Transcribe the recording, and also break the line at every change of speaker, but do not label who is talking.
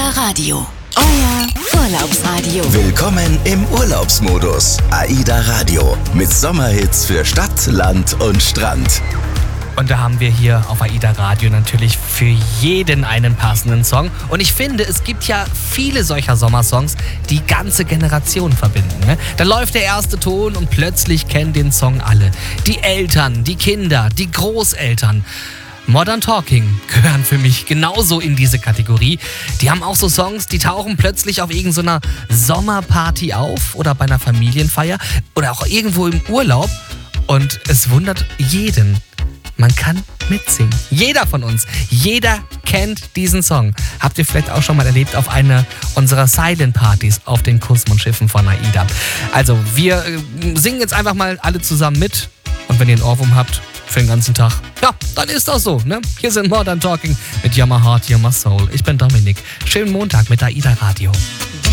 AIDA Radio. Euer Urlaubsradio.
Willkommen im Urlaubsmodus. AIDA Radio mit Sommerhits für Stadt, Land und Strand.
Und da haben wir hier auf AIDA Radio natürlich für jeden einen passenden Song. Und ich finde, es gibt ja viele solcher Sommersongs, die ganze Generationen verbinden. Ne? Da läuft der erste Ton und plötzlich kennen den Song alle. Die Eltern, die Kinder, die Großeltern. Modern Talking gehören für mich genauso in diese Kategorie. Die haben auch so Songs, die tauchen plötzlich auf irgendeiner Sommerparty auf oder bei einer Familienfeier oder auch irgendwo im Urlaub. Und es wundert jeden. Man kann mitsingen. Jeder von uns, jeder kennt diesen Song. Habt ihr vielleicht auch schon mal erlebt auf einer unserer Silent-Partys auf den Kussmundschiffen von AIDA. Also wir singen jetzt einfach mal alle zusammen mit. Und wenn ihr einen Ohrwurm habt für den ganzen Tag, ja, dann ist das so. Ne? Hier sind Modern Talking mit You're My Heart, You're My Soul. Ich bin Dominik. Schönen Montag mit AIDA Radio.